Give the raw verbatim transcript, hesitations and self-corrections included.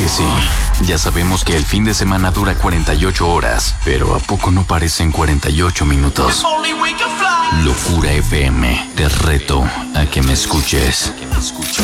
sí. Ya sabemos que el fin de semana dura cuarenta y ocho horas, pero ¿a poco no parecen cuarenta y ocho minutos? Locura F M, te reto a que me escuches.